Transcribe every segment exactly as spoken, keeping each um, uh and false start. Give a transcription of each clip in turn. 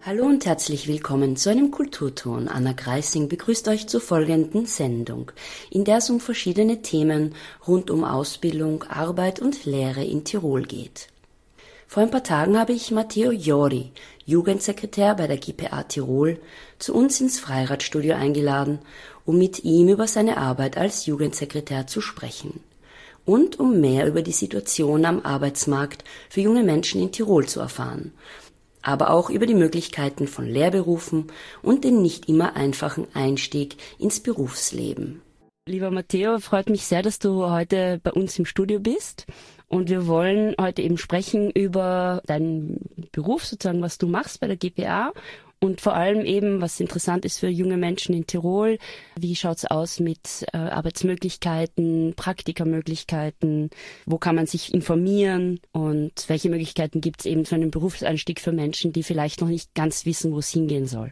Hallo und herzlich willkommen zu einem Kulturton. Anna Greising begrüßt euch zur folgenden Sendung, in der es um verschiedene Themen rund um Ausbildung, Arbeit und Lehre in Tirol geht. Vor ein paar Tagen habe ich Matteo Jori, Jugendsekretär bei der G P A Tirol, zu uns ins Freiradstudio eingeladen, um mit ihm über seine Arbeit als Jugendsekretär zu sprechen und um mehr über die Situation am Arbeitsmarkt für junge Menschen in Tirol zu erfahren, aber auch über die Möglichkeiten von Lehrberufen und den nicht immer einfachen Einstieg ins Berufsleben. Lieber Matteo, freut mich sehr, dass du heute bei uns im Studio bist. Und wir wollen heute eben sprechen über deinen Beruf, sozusagen, was du machst bei der G P A. Und vor allem eben, was interessant ist für junge Menschen in Tirol, wie schaut's aus mit äh, Arbeitsmöglichkeiten, Praktikamöglichkeiten, wo kann man sich informieren und welche Möglichkeiten gibt's eben für einen Berufseinstieg für Menschen, die vielleicht noch nicht ganz wissen, wo es hingehen soll.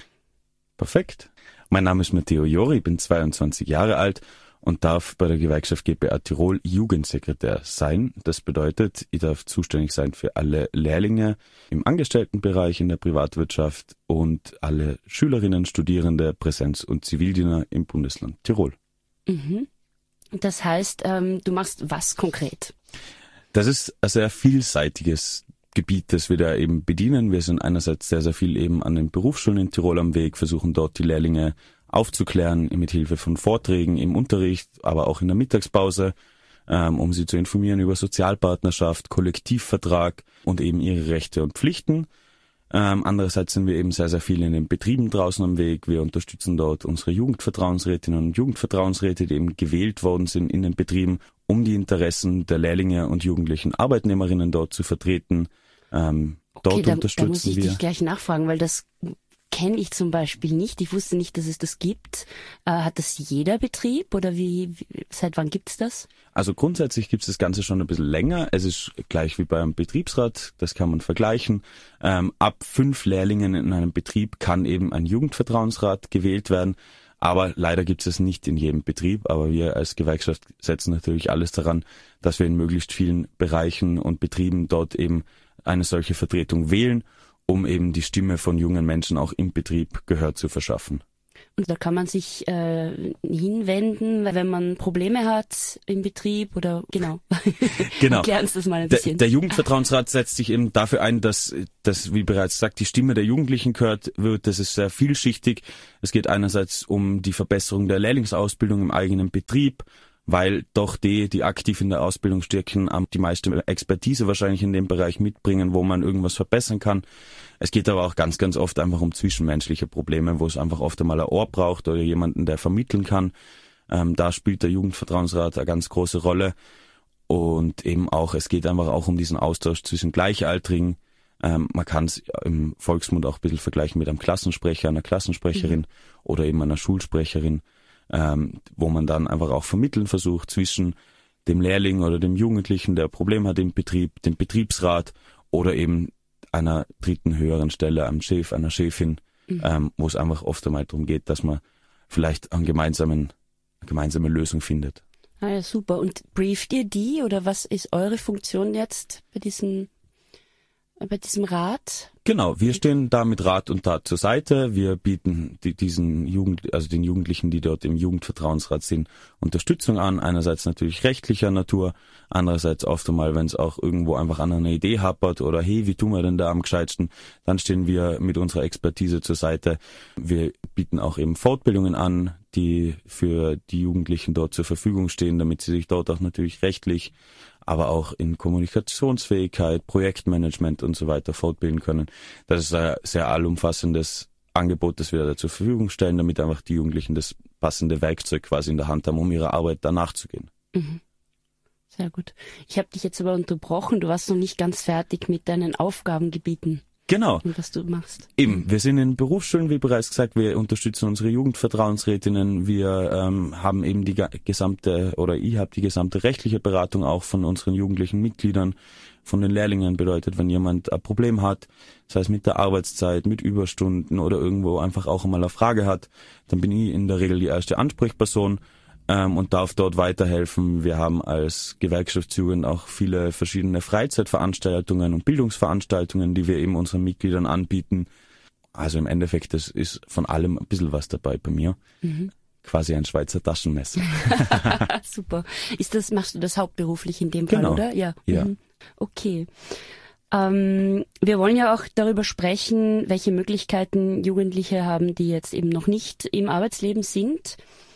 Perfekt. Mein Name ist Matteo Jori, ich bin zweiundzwanzig Jahre alt und darf bei der Gewerkschaft G P A Tirol Jugendsekretär sein. Das bedeutet, ich darf zuständig sein für alle Lehrlinge im Angestelltenbereich in der Privatwirtschaft und alle Schülerinnen, Studierende, Präsenz- und Zivildiener im Bundesland Tirol. Mhm. Das heißt, ähm, du machst was konkret? Das ist ein sehr vielseitiges Gebiet, das wir da eben bedienen. Wir sind einerseits sehr, sehr viel eben an den Berufsschulen in Tirol am Weg, versuchen dort die Lehrlinge aufzuklären mit Hilfe von Vorträgen im Unterricht, aber auch in der Mittagspause, ähm, um sie zu informieren über Sozialpartnerschaft, Kollektivvertrag und eben ihre Rechte und Pflichten. Ähm, andererseits sind wir eben sehr, sehr viel in den Betrieben draußen am Weg. Wir unterstützen dort unsere Jugendvertrauensrätinnen und Jugendvertrauensräte, die eben gewählt worden sind in den Betrieben, um die Interessen der Lehrlinge und jugendlichen Arbeitnehmerinnen dort zu vertreten. Ähm, dort okay, da, unterstützen da muss ich wir. dich gleich nachfragen, weil das kenne ich zum Beispiel nicht. Ich wusste nicht, dass es das gibt. Äh, hat das jeder Betrieb oder wie, wie seit wann gibt's das? Also grundsätzlich gibt's das Ganze schon ein bisschen länger. Es ist gleich wie beim Betriebsrat, das kann man vergleichen. Ähm, ab fünf Lehrlingen in einem Betrieb kann eben ein Jugendvertrauensrat gewählt werden. Aber leider gibt es nicht in jedem Betrieb. Aber wir als Gewerkschaft setzen natürlich alles daran, dass wir in möglichst vielen Bereichen und Betrieben dort eben eine solche Vertretung wählen, um eben die Stimme von jungen Menschen auch im Betrieb Gehör zu verschaffen. Und da kann man sich äh, hinwenden, wenn man Probleme hat im Betrieb oder genau. Genau. Erklär uns das mal ein der, bisschen. Der Jugendvertrauensrat setzt sich eben dafür ein, dass, dass, wie bereits gesagt, die Stimme der Jugendlichen gehört wird. Das ist sehr vielschichtig. Es geht einerseits um die Verbesserung der Lehrlingsausbildung im eigenen Betrieb, weil doch die, die aktiv in der Ausbildung stecken, die meiste Expertise wahrscheinlich in dem Bereich mitbringen, wo man irgendwas verbessern kann. Es geht aber auch ganz, ganz oft einfach um zwischenmenschliche Probleme, wo es einfach oft einmal ein Ohr braucht oder jemanden, der vermitteln kann. Ähm, da spielt der Jugendvertrauensrat eine ganz große Rolle. Und eben auch, es geht einfach auch um diesen Austausch zwischen Gleichaltrigen. Ähm, man kann es im Volksmund auch ein bisschen vergleichen mit einem Klassensprecher, einer Klassensprecherin mhm. oder eben einer Schulsprecherin. Ähm, wo man dann einfach auch vermitteln versucht zwischen dem Lehrling oder dem Jugendlichen, der ein Problem hat im Betrieb, dem Betriebsrat oder eben einer dritten höheren Stelle, einem Chef, einer Chefin, mhm. ähm, wo es einfach oft einmal darum geht, dass man vielleicht einen gemeinsamen, eine gemeinsame Lösung findet. Ah ja, super. Und brieft ihr die oder was ist eure Funktion jetzt bei diesem, bei diesem Rat? Genau, wir stehen da mit Rat und Tat zur Seite. Wir bieten die, diesen Jugend, also den Jugendlichen, die dort im Jugendvertrauensrat sind, Unterstützung an. Einerseits natürlich rechtlicher Natur, andererseits oft einmal, wenn es auch irgendwo einfach an einer Idee hapert oder hey, wie tun wir denn da am gescheitsten, dann stehen wir mit unserer Expertise zur Seite. Wir bieten auch eben Fortbildungen an, die für die Jugendlichen dort zur Verfügung stehen, damit sie sich dort auch natürlich rechtlich, aber auch in Kommunikationsfähigkeit, Projektmanagement und so weiter fortbilden können. Das ist ein sehr allumfassendes Angebot, das wir da zur Verfügung stellen, damit einfach die Jugendlichen das passende Werkzeug quasi in der Hand haben, um ihrer Arbeit danach zu gehen. Mhm. Sehr gut. Ich habe dich jetzt aber unterbrochen, du warst noch nicht ganz fertig mit deinen Aufgabengebieten. Genau. Und was du machst. Eben, wir sind in Berufsschulen, wie bereits gesagt, wir unterstützen unsere Jugendvertrauensrätinnen, wir ähm, haben eben die gesamte, oder ich habe die gesamte rechtliche Beratung auch von unseren jugendlichen Mitgliedern, von den Lehrlingen. Bedeutet, wenn jemand ein Problem hat, sei es mit der Arbeitszeit, mit Überstunden oder irgendwo einfach auch einmal eine Frage hat, dann bin ich in der Regel die erste Ansprechperson ähm, und darf dort weiterhelfen. Wir haben als Gewerkschaftsjugend auch viele verschiedene Freizeitveranstaltungen und Bildungsveranstaltungen, die wir eben unseren Mitgliedern anbieten. Also im Endeffekt, das ist von allem ein bisschen was dabei bei mir. Mhm. Quasi ein Schweizer Taschenmesser. Super. Ist das, machst du das hauptberuflich in dem Fall, genau. oder? Ja. Ja. Mhm. Okay. Ähm, wir wollen ja auch darüber sprechen, welche Möglichkeiten Jugendliche haben, die jetzt eben noch nicht im Arbeitsleben sind.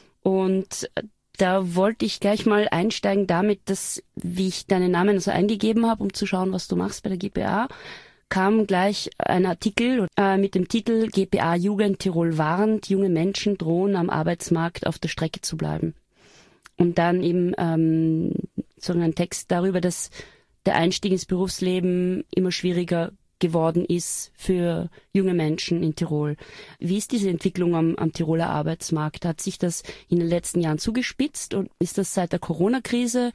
Und da wollte ich gleich mal einsteigen damit, dass, wie ich deinen Namen also eingegeben habe, um zu schauen, was du machst bei der G P A, kam gleich ein Artikel äh, mit dem Titel G P A Jugend Tirol warnt, junge Menschen drohen am Arbeitsmarkt auf der Strecke zu bleiben. Und dann eben ähm, so ein Text darüber, dass der Einstieg ins Berufsleben immer schwieriger geworden ist für junge Menschen in Tirol. Wie ist diese Entwicklung am, am Tiroler Arbeitsmarkt? Hat sich das in den letzten Jahren zugespitzt und ist das seit der Corona-Krise?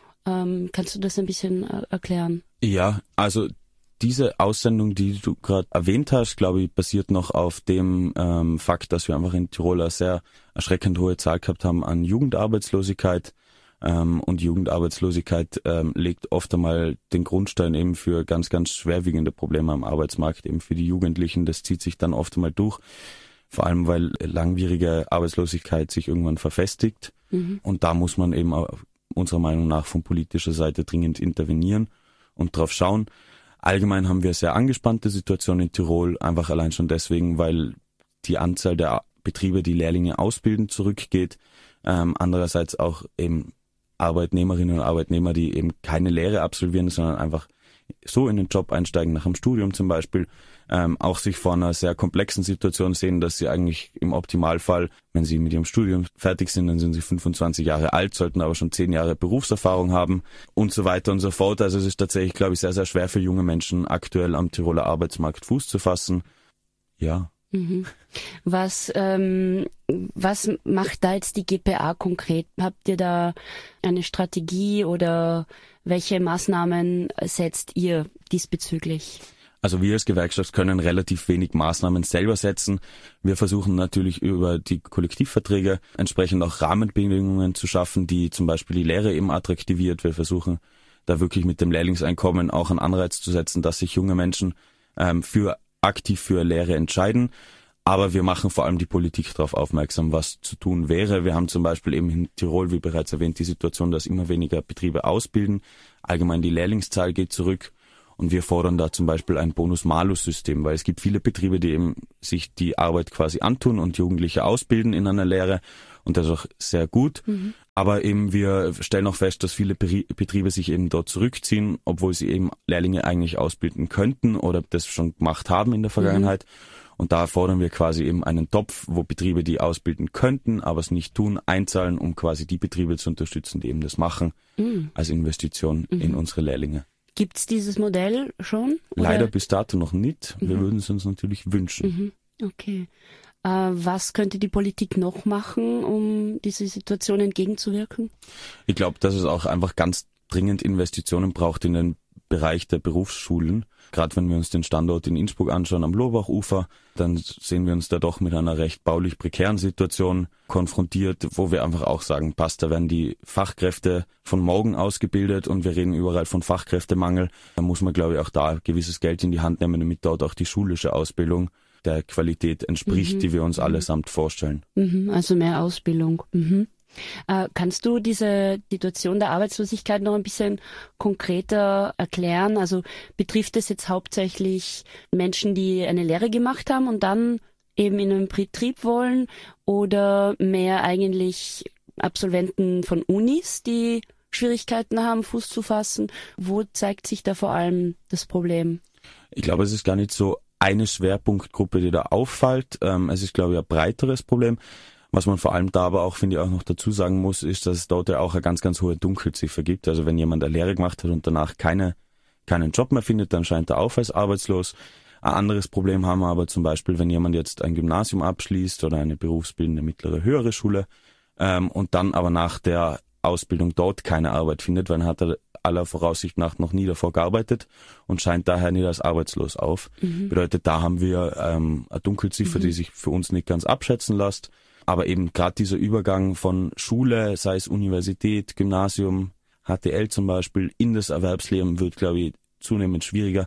Ähm, kannst du das ein bisschen äh, erklären? Ja, also diese Aussendung, die du gerade erwähnt hast, glaube ich, basiert noch auf dem ähm, Fakt, dass wir einfach in Tirol eine sehr erschreckend hohe Zahl gehabt haben an Jugendarbeitslosigkeit. Ähm, und Jugendarbeitslosigkeit ähm, legt oft einmal den Grundstein eben für ganz, ganz schwerwiegende Probleme am Arbeitsmarkt, eben für die Jugendlichen. Das zieht sich dann oft einmal durch, vor allem weil langwierige Arbeitslosigkeit sich irgendwann verfestigt. Mhm. Und da muss man eben auch unserer Meinung nach von politischer Seite dringend intervenieren und drauf schauen. Allgemein haben wir eine sehr angespannte Situation in Tirol, einfach allein schon deswegen, weil die Anzahl der Betriebe, die Lehrlinge ausbilden, zurückgeht. Ähm, andererseits auch eben Arbeitnehmerinnen und Arbeitnehmer, die eben keine Lehre absolvieren, sondern einfach so in den Job einsteigen, nach dem Studium zum Beispiel, ähm, auch sich vor einer sehr komplexen Situation sehen, dass sie eigentlich im Optimalfall, wenn sie mit ihrem Studium fertig sind, dann sind sie fünfundzwanzig Jahre alt, sollten aber schon zehn Jahre Berufserfahrung haben und so weiter und so fort. Also es ist tatsächlich, glaube ich, sehr, sehr schwer für junge Menschen aktuell am Tiroler Arbeitsmarkt Fuß zu fassen. Ja. Mhm. Was, ähm, was macht da jetzt die G P A konkret? Habt ihr da eine Strategie oder welche Maßnahmen setzt ihr diesbezüglich? Also wir als Gewerkschaft können relativ wenig Maßnahmen selber setzen. Wir versuchen natürlich über die Kollektivverträge entsprechend auch Rahmenbedingungen zu schaffen, die zum Beispiel die Lehre eben attraktiviert. Wir versuchen da wirklich mit dem Lehrlingseinkommen auch einen Anreiz zu setzen, dass sich junge Menschen ähm, für aktiv für Lehre entscheiden. Aber wir machen vor allem die Politik darauf aufmerksam, was zu tun wäre. Wir haben zum Beispiel eben in Tirol, wie bereits erwähnt, die Situation, dass immer weniger Betriebe ausbilden. Allgemein die Lehrlingszahl geht zurück. Und wir fordern da zum Beispiel ein Bonus-Malus-System, weil es gibt viele Betriebe, die eben sich die Arbeit quasi antun und Jugendliche ausbilden in einer Lehre. Und das ist auch sehr gut. Mhm. Aber eben wir stellen auch fest, dass viele Betriebe sich eben dort zurückziehen, obwohl sie eben Lehrlinge eigentlich ausbilden könnten oder das schon gemacht haben in der Vergangenheit. Mhm. Und da fordern wir quasi eben einen Topf, wo Betriebe, die ausbilden könnten, aber es nicht tun, einzahlen, um quasi die Betriebe zu unterstützen, die eben das machen, mhm. als Investition mhm. in unsere Lehrlinge. Gibt's dieses Modell schon? Oder? Leider bis dato noch nicht. Wir mhm. würden es uns natürlich wünschen. Mhm. Okay. Äh, was könnte die Politik noch machen, um diese Situation entgegenzuwirken? Ich glaube, dass es auch einfach ganz dringend Investitionen braucht in den Bereich der Berufsschulen. Gerade wenn wir uns den Standort in Innsbruck anschauen am Lobachufer, dann sehen wir uns da doch mit einer recht baulich prekären Situation konfrontiert, wo wir einfach auch sagen, passt, da werden die Fachkräfte von morgen ausgebildet und wir reden überall von Fachkräftemangel. Da muss man, glaube ich, auch da gewisses Geld in die Hand nehmen, damit dort auch die schulische Ausbildung der Qualität entspricht, mhm. die wir uns allesamt vorstellen. Mhm, also mehr Ausbildung. Mhm. Äh, kannst du diese Situation der Arbeitslosigkeit noch ein bisschen konkreter erklären? Also betrifft es jetzt hauptsächlich Menschen, die eine Lehre gemacht haben und dann eben in einen Betrieb wollen oder mehr eigentlich Absolventen von Unis, die Schwierigkeiten haben, Fuß zu fassen? Wo zeigt sich da vor allem das Problem? Ich glaube, es ist gar nicht so eine Schwerpunktgruppe, die da auffällt. Ähm, es ist, glaube ich, ein breiteres Problem. Was man vor allem da aber auch, finde ich, auch noch dazu sagen muss, ist, dass es dort ja auch eine ganz, ganz hohe Dunkelziffer gibt. Also wenn jemand eine Lehre gemacht hat und danach keine, keinen Job mehr findet, dann scheint er auch als arbeitslos. Ein anderes Problem haben wir aber zum Beispiel, wenn jemand jetzt ein Gymnasium abschließt oder eine berufsbildende mittlere höhere Schule ähm, und dann aber nach der Ausbildung dort keine Arbeit findet, weil dann hat er aller Voraussicht nach noch nie davor gearbeitet und scheint daher nicht als arbeitslos auf. Mhm. Bedeutet, da haben wir ähm, eine Dunkelziffer, mhm. die sich für uns nicht ganz abschätzen lässt. Aber eben gerade dieser Übergang von Schule, sei es Universität, Gymnasium, H T L zum Beispiel, in das Erwerbsleben wird, glaube ich, zunehmend schwieriger.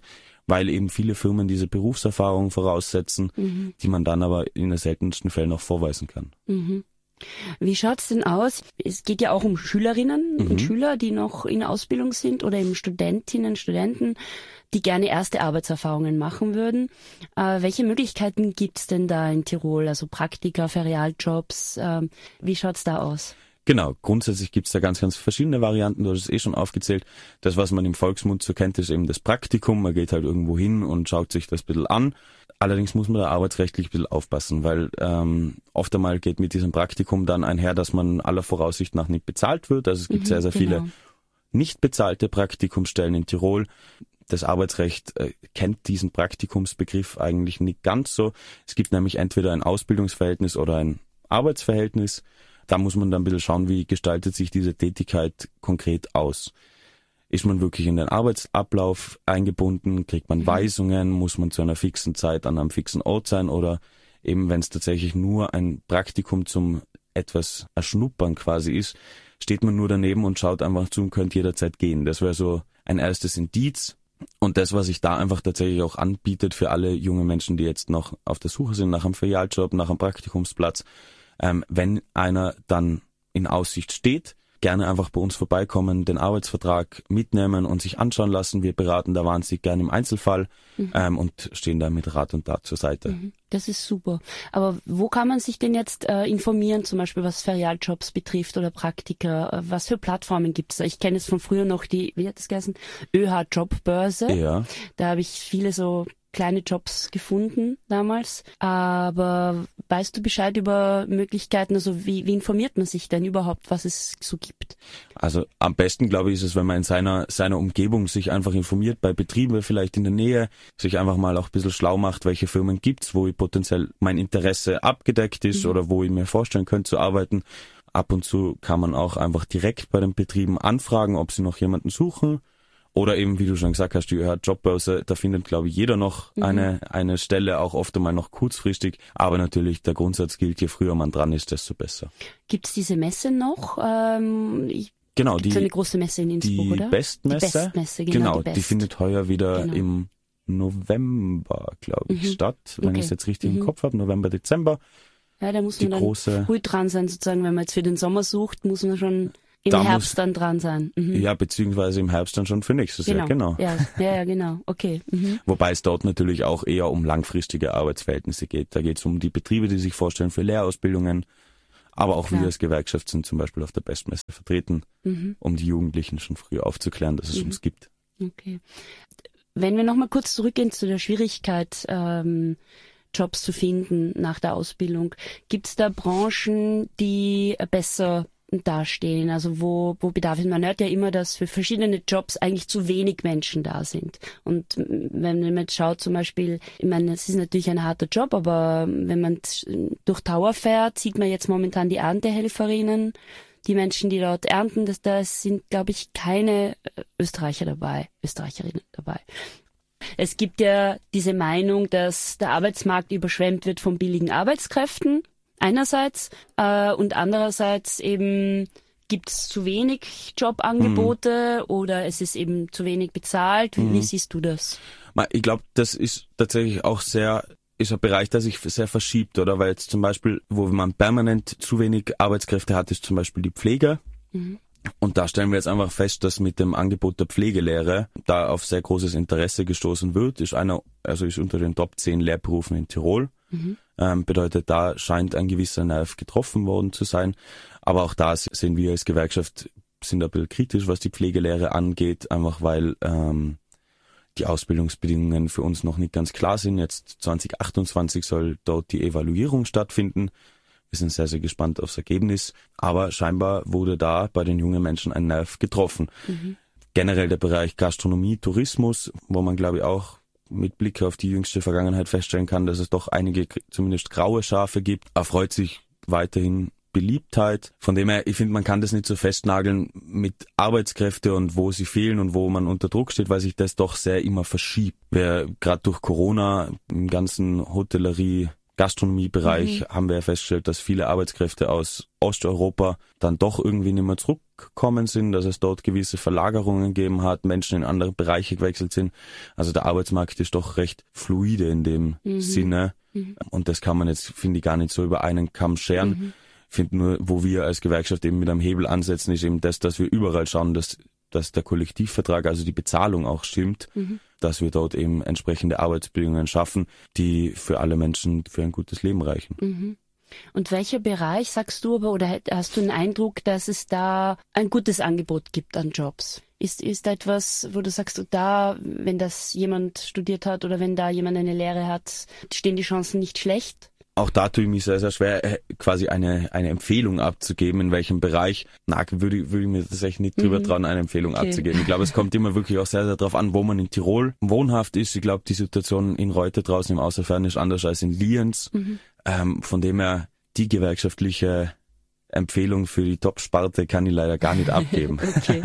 weil eben viele Firmen diese Berufserfahrung voraussetzen, mhm. die man dann aber in den seltensten Fällen auch vorweisen kann. Mhm. Wie schaut's denn aus? Es geht ja auch um Schülerinnen mhm. und Schüler, die noch in Ausbildung sind oder eben Studentinnen, Studenten, die gerne erste Arbeitserfahrungen machen würden. Äh, welche Möglichkeiten gibt's denn da in Tirol? Also Praktika, Ferialjobs, äh, wie schaut's da aus? Genau, grundsätzlich gibt's da ganz, ganz verschiedene Varianten. Du hast es eh schon aufgezählt. Das, was man im Volksmund so kennt, ist eben das Praktikum. Man geht halt irgendwo hin und schaut sich das ein bisschen an. Allerdings muss man da arbeitsrechtlich ein bisschen aufpassen, weil ähm, oft einmal geht mit diesem Praktikum dann einher, dass man aller Voraussicht nach nicht bezahlt wird. Also es gibt mhm, sehr, sehr genau. viele nicht bezahlte Praktikumsstellen in Tirol. Das Arbeitsrecht äh, kennt diesen Praktikumsbegriff eigentlich nicht ganz so. Es gibt nämlich entweder ein Ausbildungsverhältnis oder ein Arbeitsverhältnis. Da muss man dann ein bisschen schauen, wie gestaltet sich diese Tätigkeit konkret aus. Ist man wirklich in den Arbeitsablauf eingebunden? Kriegt man Weisungen? Muss man zu einer fixen Zeit an einem fixen Ort sein? Oder eben, wenn es tatsächlich nur ein Praktikum zum etwas Erschnuppern quasi ist, steht man nur daneben und schaut einfach zu und könnte jederzeit gehen. Das wäre so ein erstes Indiz. Und das, was sich da einfach tatsächlich auch anbietet für alle junge Menschen, die jetzt noch auf der Suche sind nach einem Ferialjob, nach einem Praktikumsplatz, ähm, wenn einer dann in Aussicht steht, gerne einfach bei uns vorbeikommen, den Arbeitsvertrag mitnehmen und sich anschauen lassen. Wir beraten da wahnsinnig gerne im Einzelfall mhm. ähm, und stehen da mit Rat und Tat zur Seite. Mhm. Das ist super. Aber wo kann man sich denn jetzt äh, informieren, zum Beispiel was Ferialjobs betrifft oder Praktika? Äh, was für Plattformen gibt es da? Ich kenne es von früher noch die, wie hat das geheißen? ÖH-Jobbörse. Ja. Da habe ich viele so kleine Jobs gefunden damals. Aber weißt du Bescheid über Möglichkeiten? Also wie, wie informiert man sich denn überhaupt, was es so gibt? Also am besten, glaube ich, ist es, wenn man in seiner seiner Umgebung sich einfach informiert, bei Betrieben vielleicht in der Nähe, sich einfach mal auch ein bisschen schlau macht, welche Firmen gibt's, wo potenziell mein Interesse abgedeckt ist mhm. oder wo ich mir vorstellen könnte zu arbeiten. Ab und zu kann man auch einfach direkt bei den Betrieben anfragen, ob sie noch jemanden suchen. Oder eben, wie du schon gesagt hast, die Jobbörse, da findet, glaube ich, jeder noch mhm. eine eine Stelle, auch oft einmal noch kurzfristig. Aber natürlich, der Grundsatz gilt, je früher man dran ist, desto besser. Gibt es diese Messe noch? Ähm, ich, genau, die, so eine große Messe in Innsbruck, die oder? Bestmesse. Die Bestmesse, genau. Genau, die, Best. die findet heuer wieder genau. im November, glaube ich, mhm. statt. Wenn okay. ich es jetzt richtig mhm. im Kopf habe, November, Dezember. Ja, da muss die man dann große, früh dran sein, sozusagen. Wenn man jetzt für den Sommer sucht, muss man schon im da Herbst muss, dann dran sein. Mhm. Ja, beziehungsweise im Herbst dann schon für nächstes genau. Jahr, genau. Ja, ja, ja genau, okay. Mhm. Wobei es dort natürlich auch eher um langfristige Arbeitsverhältnisse geht. Da geht es um die Betriebe, die sich vorstellen für Lehrausbildungen, aber auch Klar. wir als Gewerkschaft sind zum Beispiel auf der Bestmesse vertreten, mhm. um die Jugendlichen schon früh aufzuklären, dass es mhm. uns gibt. Okay. Wenn wir nochmal kurz zurückgehen zu der Schwierigkeit, ähm, Jobs zu finden nach der Ausbildung, gibt es da Branchen, die besser dastehen, also wo, wo Bedarf ist. Man hört ja immer, dass für verschiedene Jobs eigentlich zu wenig Menschen da sind. Und wenn man jetzt schaut zum Beispiel, ich meine, es ist natürlich ein harter Job, aber wenn man durch Tauer fährt, sieht man jetzt momentan die Erntehelferinnen, die Menschen, die dort ernten, das, da sind, glaube ich, keine Österreicher dabei, Österreicherinnen dabei. Es gibt ja diese Meinung, dass der Arbeitsmarkt überschwemmt wird von billigen Arbeitskräften. Einerseits äh, und andererseits eben gibt es zu wenig Jobangebote mhm. oder es ist eben zu wenig bezahlt. Wie, mhm. wie siehst du das? Ich glaube, das ist tatsächlich auch sehr, ist ein Bereich, der sich sehr verschiebt, oder? Weil jetzt zum Beispiel, wo man permanent zu wenig Arbeitskräfte hat, ist zum Beispiel die Pflege. Mhm. Und da stellen wir jetzt einfach fest, dass mit dem Angebot der Pflegelehre da auf sehr großes Interesse gestoßen wird. Ist einer, also ist unter den Top zehn Lehrberufen in Tirol. Mhm. Ähm, bedeutet, da scheint ein gewisser Nerv getroffen worden zu sein. Aber auch da sehen wir als Gewerkschaft, sind ein bisschen kritisch, was die Pflegelehre angeht, einfach weil ähm, die Ausbildungsbedingungen für uns noch nicht ganz klar sind. Jetzt zwanzig achtundzwanzig soll dort die Evaluierung stattfinden. Wir sind sehr, sehr gespannt aufs Ergebnis. Aber scheinbar wurde da bei den jungen Menschen ein Nerv getroffen. Mhm. Generell der Bereich Gastronomie, Tourismus, wo man, glaube ich, auch mit Blick auf die jüngste Vergangenheit feststellen kann, dass es doch einige zumindest graue Schafe gibt, erfreut sich weiterhin Beliebtheit. Von dem her, ich finde, man kann das nicht so festnageln mit Arbeitskräfte und wo sie fehlen und wo man unter Druck steht, weil sich das doch sehr immer verschiebt. Wer gerade durch Corona im ganzen Hotellerie Gastronomiebereich mhm. haben wir ja festgestellt, dass viele Arbeitskräfte aus Osteuropa dann doch irgendwie nicht mehr zurückgekommen sind, dass es dort gewisse Verlagerungen gegeben hat, Menschen in andere Bereiche gewechselt sind. Also der Arbeitsmarkt ist doch recht fluide in dem mhm. Sinne. Mhm. Und das kann man jetzt, finde ich, gar nicht so über einen Kamm scheren. Mhm. Ich finde nur, wo wir als Gewerkschaft eben mit einem Hebel ansetzen, ist eben das, dass wir überall schauen, dass, dass der Kollektivvertrag, also die Bezahlung auch stimmt, mhm. dass wir dort eben entsprechende Arbeitsbedingungen schaffen, die für alle Menschen für ein gutes Leben reichen. Mhm. Und welcher Bereich, sagst du aber, oder hast du den Eindruck, dass es da ein gutes Angebot gibt an Jobs? Ist, ist da etwas, wo du sagst, da, wenn das jemand studiert hat oder wenn da jemand eine Lehre hat, stehen die Chancen nicht schlecht? Auch da tue ich mich sehr, sehr schwer, quasi eine eine Empfehlung abzugeben, in welchem Bereich. Na, würde, würde ich mir tatsächlich nicht drüber mhm. trauen, eine Empfehlung okay. abzugeben. Ich glaube, es kommt immer wirklich auch sehr, sehr darauf an, wo man in Tirol wohnhaft ist. Ich glaube, die Situation in Reute draußen im Außerfern ist anders als in Lienz. Mhm. Ähm, von dem her, die gewerkschaftliche Empfehlung für die Top-Sparte kann ich leider gar nicht abgeben. Okay.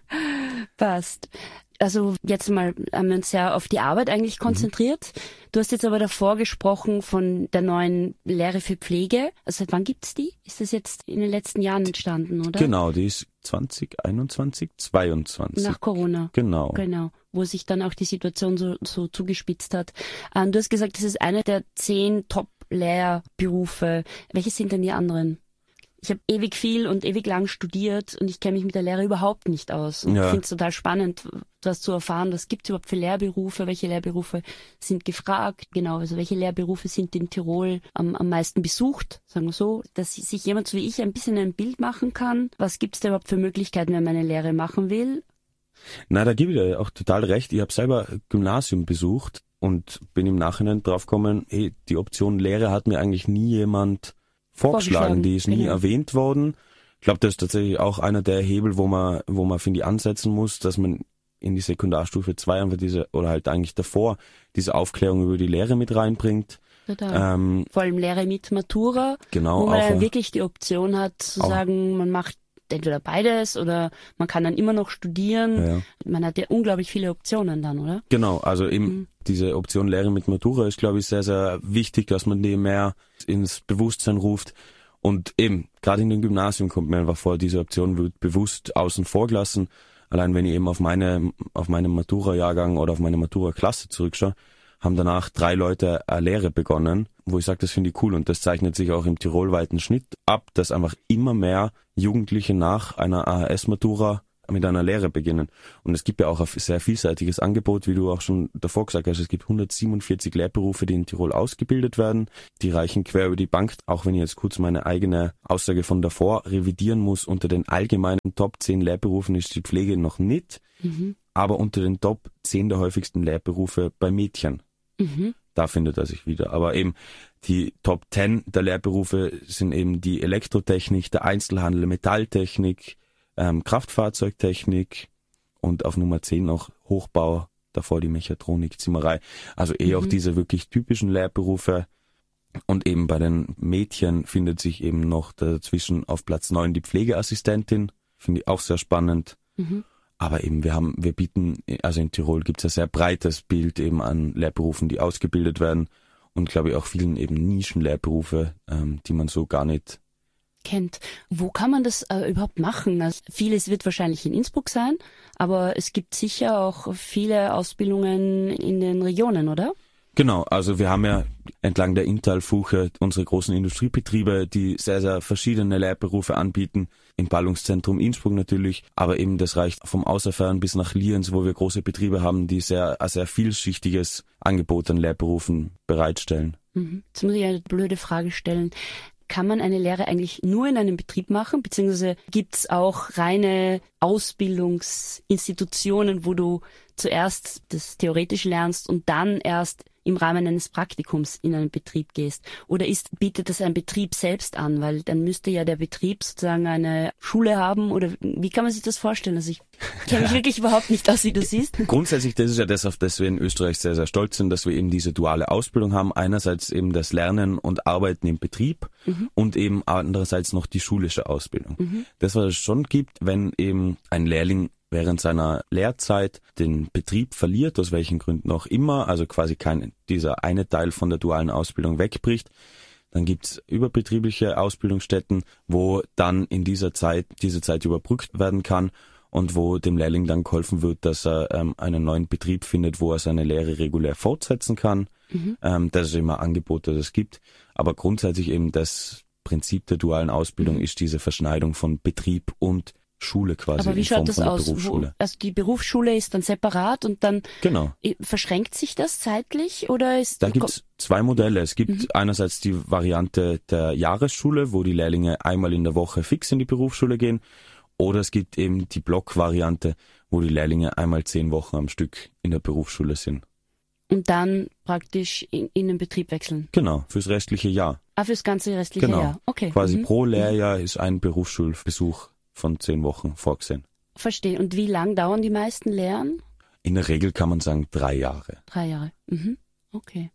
Passt. Also jetzt mal haben wir uns ja auf die Arbeit eigentlich konzentriert. Mhm. Du hast jetzt aber davor gesprochen von der neuen Lehre für Pflege. Also seit wann gibt's die? Ist das jetzt in den letzten Jahren entstanden, oder? Genau, die ist zwanzig einundzwanzig, zweiundzwanzig. Nach Corona. Genau. Genau, wo sich dann auch die Situation so, so zugespitzt hat. Ähm, du hast gesagt, das ist einer der zehn Top-Lehrberufe. Welche sind denn die anderen? Ich habe ewig viel und ewig lang studiert und ich kenne mich mit der Lehre überhaupt nicht aus. Und ja. ich finde es total spannend, das zu erfahren, was gibt es überhaupt für Lehrberufe, welche Lehrberufe sind gefragt, genau, also welche Lehrberufe sind in Tirol am, am meisten besucht, sagen wir so, dass sich jemand so wie ich ein bisschen ein Bild machen kann. Was gibt es da überhaupt für Möglichkeiten, wenn man eine Lehre machen will? Na, da gebe ich dir auch total recht. Ich habe selber Gymnasium besucht und bin im Nachhinein draufgekommen, hey, die Option Lehre hat mir eigentlich nie jemand vorgeschlagen, die ist nie genau. erwähnt worden. Ich glaube, das ist tatsächlich auch einer der Hebel, wo man, wo man, finde ich, ansetzen muss, dass man in die Sekundarstufe zwei einfach diese, oder halt eigentlich davor, diese Aufklärung über die Lehre mit reinbringt. Total. Ähm, Vor allem Lehre mit Matura, genau, wo man auch, ja wirklich die Option hat, zu sagen, man macht entweder beides oder man kann dann immer noch studieren. Ja. Man hat ja unglaublich viele Optionen dann, oder? Genau, also eben mhm. diese Option Lehre mit Matura ist, glaube ich, sehr, sehr wichtig, dass man die mehr ins Bewusstsein ruft. Und eben, gerade in dem Gymnasium kommt mir einfach vor, diese Option wird bewusst außen vor gelassen. Allein wenn ich eben auf meine, auf meinen Matura-Jahrgang oder auf meine Matura-Klasse zurückschaue, haben danach drei Leute eine Lehre begonnen, wo ich sage, das finde ich cool und das zeichnet sich auch im tirolweiten Schnitt ab, dass einfach immer mehr Jugendliche nach einer A H S-Matura mit einer Lehre beginnen. Und es gibt ja auch ein sehr vielseitiges Angebot, wie du auch schon davor gesagt hast. Es gibt hundertsiebenundvierzig Lehrberufe, die in Tirol ausgebildet werden. Die reichen quer über die Bank, auch wenn ich jetzt kurz meine eigene Aussage von davor revidieren muss. Unter den allgemeinen Top zehn Lehrberufen ist die Pflege noch nicht, mhm. aber unter den Top zehn der häufigsten Lehrberufe bei Mädchen. Mhm. Da findet er sich wieder. Aber eben die Top zehn der Lehrberufe sind eben die Elektrotechnik, der Einzelhandel, Metalltechnik, ähm, Kraftfahrzeugtechnik und auf Nummer zehn noch Hochbau, davor die Mechatronik, Zimmerei. Also eh mhm. auch diese wirklich typischen Lehrberufe. Und eben bei den Mädchen findet sich eben noch dazwischen auf Platz neun die Pflegeassistentin. Finde ich auch sehr spannend. Mhm. Aber eben, wir haben, wir bieten, also in Tirol gibt es ein sehr breites Bild eben an Lehrberufen, die ausgebildet werden und glaube ich auch vielen eben Nischenlehrberufe, ähm, die man so gar nicht kennt. Wo kann man das äh, überhaupt machen? Also vieles wird wahrscheinlich in Innsbruck sein, aber es gibt sicher auch viele Ausbildungen in den Regionen, oder? Genau, also wir haben ja entlang der Inntalfuche unsere großen Industriebetriebe, die sehr, sehr verschiedene Lehrberufe anbieten. Im Ballungszentrum Innsbruck natürlich, aber eben das reicht vom Außerfern bis nach Lienz, wo wir große Betriebe haben, die sehr, ein sehr vielschichtiges Angebot an Lehrberufen bereitstellen. Mhm. Jetzt muss ich eine blöde Frage stellen. Kann man eine Lehre eigentlich nur in einem Betrieb machen, beziehungsweise gibt es auch reine Ausbildungsinstitutionen, wo du zuerst das theoretisch lernst und dann erst im Rahmen eines Praktikums in einen Betrieb gehst? Oder ist, bietet das ein Betrieb selbst an? Weil dann müsste ja der Betrieb sozusagen eine Schule haben. Oder wie kann man sich das vorstellen? Also ich kenne mich wirklich überhaupt nicht aus, wie du siehst. Grundsätzlich, das ist ja das, auf das wir in Österreich sehr, sehr stolz sind, dass wir eben diese duale Ausbildung haben. Einerseits eben das Lernen und Arbeiten im Betrieb mhm. und eben andererseits noch die schulische Ausbildung. Mhm. Das, was es schon gibt, wenn eben ein Lehrling während seiner Lehrzeit den Betrieb verliert, aus welchen Gründen auch immer, also quasi kein dieser eine Teil von der dualen Ausbildung wegbricht. Dann gibt's überbetriebliche Ausbildungsstätten, wo dann in dieser Zeit, diese Zeit überbrückt werden kann und wo dem Lehrling dann geholfen wird, dass er ähm, einen neuen Betrieb findet, wo er seine Lehre regulär fortsetzen kann. Mhm. Ähm, das ist immer ein Angebot, das es gibt. Aber grundsätzlich eben das Prinzip der dualen Ausbildung mhm. ist diese Verschneidung von Betrieb und Schule quasi. Aber wie in schaut Form das von der aus? Berufsschule. Wo, also die Berufsschule ist dann separat und dann genau. verschränkt sich das zeitlich oder ist? Da gibt's zwei Modelle. Es gibt mhm. einerseits die Variante der Jahresschule, wo die Lehrlinge einmal in der Woche fix in die Berufsschule gehen, oder es gibt eben die Blockvariante, wo die Lehrlinge einmal zehn Wochen am Stück in der Berufsschule sind. Und dann praktisch in, in den Betrieb wechseln? Genau, fürs restliche Jahr. Ah, fürs ganze restliche genau. Jahr? Okay. Quasi mhm. pro Lehrjahr ist ein Berufsschulbesuch von zehn Wochen vorgesehen. Verstehe. Und wie lang dauern die meisten Lehren? In der Regel kann man sagen drei Jahre. Drei Jahre. Mhm. Okay.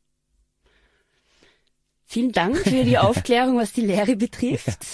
Vielen Dank für die Aufklärung, was die Lehre betrifft.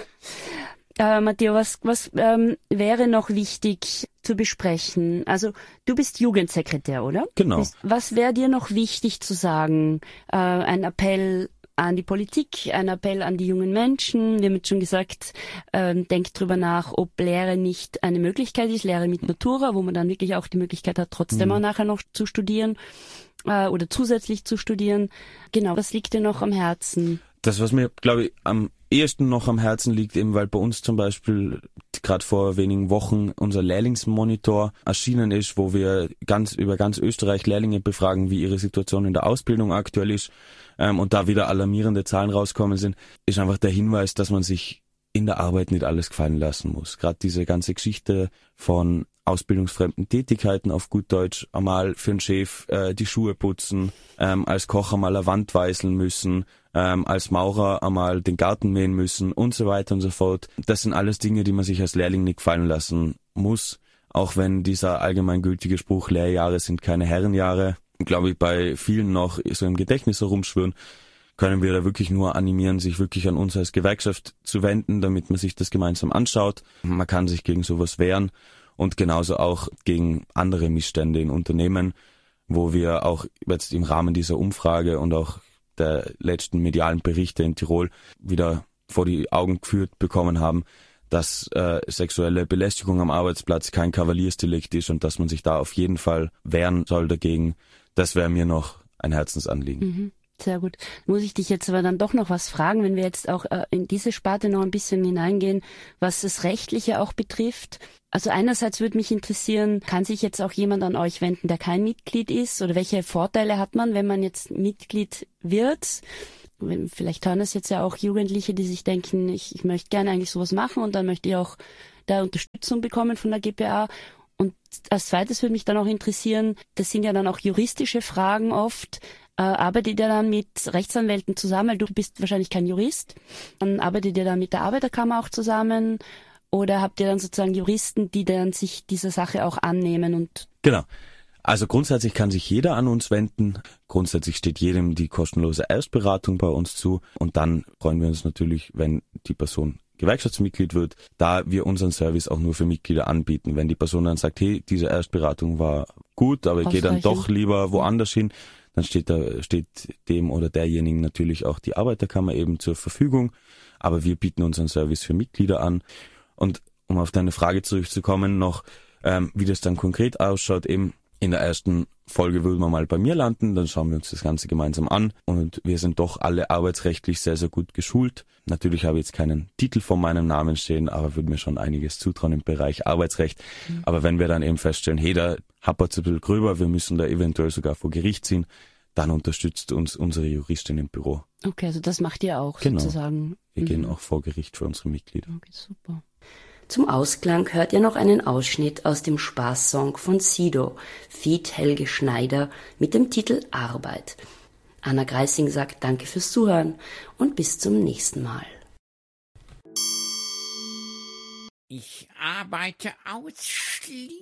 Ja. äh, Matteo, was, was ähm, wäre noch wichtig zu besprechen? Also du bist Jugendsekretär, oder? Genau. Was wäre dir noch wichtig zu sagen? Äh, ein Appell an die Politik, ein Appell an die jungen Menschen. Wir haben jetzt schon gesagt, äh, denkt drüber nach, ob Lehre nicht eine Möglichkeit ist, Lehre mit Matura, wo man dann wirklich auch die Möglichkeit hat, trotzdem mhm. auch nachher noch zu studieren äh, oder zusätzlich zu studieren. Genau, was liegt dir noch am Herzen? Das, was mir, glaube ich, am ehesten noch am Herzen liegt, eben weil bei uns zum Beispiel gerade vor wenigen Wochen unser Lehrlingsmonitor erschienen ist, wo wir ganz über ganz Österreich Lehrlinge befragen, wie ihre Situation in der Ausbildung aktuell ist, ähm, und da wieder alarmierende Zahlen rauskommen sind, ist einfach der Hinweis, dass man sich in der Arbeit nicht alles gefallen lassen muss. Gerade diese ganze Geschichte von ausbildungsfremden Tätigkeiten auf gut Deutsch, einmal für den Chef äh, die Schuhe putzen, ähm, als Koch einmal eine Wand weißeln müssen, ähm, als Maurer einmal den Garten mähen müssen und so weiter und so fort. Das sind alles Dinge, die man sich als Lehrling nicht gefallen lassen muss, auch wenn dieser allgemeingültige Spruch, Lehrjahre sind keine Herrenjahre, glaube ich, bei vielen noch so im Gedächtnis herumschwirren, können wir da wirklich nur animieren, sich wirklich an uns als Gewerkschaft zu wenden, damit man sich das gemeinsam anschaut. Man kann sich gegen sowas wehren. Und genauso auch gegen andere Missstände in Unternehmen, wo wir auch jetzt im Rahmen dieser Umfrage und auch der letzten medialen Berichte in Tirol wieder vor die Augen geführt bekommen haben, dass äh, sexuelle Belästigung am Arbeitsplatz kein Kavaliersdelikt ist und dass man sich da auf jeden Fall wehren soll dagegen. Das wäre mir noch ein Herzensanliegen. Mhm. Sehr gut. Muss ich dich jetzt aber dann doch noch was fragen, wenn wir jetzt auch äh, in diese Sparte noch ein bisschen hineingehen, was das Rechtliche auch betrifft. Also einerseits würde mich interessieren, kann sich jetzt auch jemand an euch wenden, der kein Mitglied ist? Oder welche Vorteile hat man, wenn man jetzt Mitglied wird? Vielleicht hören das jetzt ja auch Jugendliche, die sich denken, ich, ich möchte gerne eigentlich sowas machen und dann möchte ich auch da Unterstützung bekommen von der G P A. Und als zweites würde mich dann auch interessieren, das sind ja dann auch juristische Fragen oft. Äh, arbeitet ihr dann mit Rechtsanwälten zusammen? Weil du bist wahrscheinlich kein Jurist. Dann arbeitet ihr dann mit der Arbeiterkammer auch zusammen? Oder habt ihr dann sozusagen Juristen, die dann sich dieser Sache auch annehmen? Und genau. Also grundsätzlich kann sich jeder an uns wenden. Grundsätzlich steht jedem die kostenlose Erstberatung bei uns zu. Und dann freuen wir uns natürlich, wenn die Person Gewerkschaftsmitglied wird, da wir unseren Service auch nur für Mitglieder anbieten. Wenn die Person dann sagt, hey, diese Erstberatung war gut, aber ich gehe dann doch lieber woanders hin, dann steht da, steht dem oder derjenigen natürlich auch die Arbeiterkammer eben zur Verfügung. Aber wir bieten unseren Service für Mitglieder an. Und um auf deine Frage zurückzukommen noch, ähm, wie das dann konkret ausschaut, eben in der ersten Folge würden wir mal bei mir landen, dann schauen wir uns das Ganze gemeinsam an und wir sind doch alle arbeitsrechtlich sehr, sehr gut geschult. Natürlich habe ich jetzt keinen Titel vor meinem Namen stehen, aber würde mir schon einiges zutrauen im Bereich Arbeitsrecht. Mhm. Aber wenn wir dann eben feststellen, hey, da happert's ein bisschen gröber, wir müssen da eventuell sogar vor Gericht ziehen, dann unterstützt uns unsere Juristin im Büro. Okay, also das macht ihr auch genau. sozusagen. Wir mhm. gehen auch vor Gericht für unsere Mitglieder. Okay, super. Zum Ausklang hört ihr noch einen Ausschnitt aus dem Spaßsong von Sido, feat. Helge Schneider, mit dem Titel Arbeit. Anna Greising sagt Danke fürs Zuhören und bis zum nächsten Mal. Ich arbeite ausschließlich